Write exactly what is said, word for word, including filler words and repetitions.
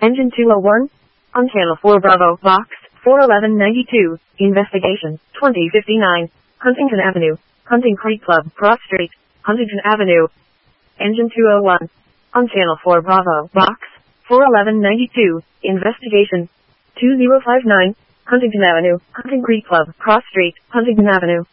Engine two oh one. On Channel four Bravo, Box four eleven ninety-two, Investigation, twenty fifty-nine, Huntington Avenue, Hunting Creek Club, Cross Street, Huntington Avenue. Engine two oh one. On Channel four Bravo, Box four eleven ninety-two, Investigation, two oh five nine, Huntington Avenue, Hunting Creek Club, Cross Street, Huntington Avenue.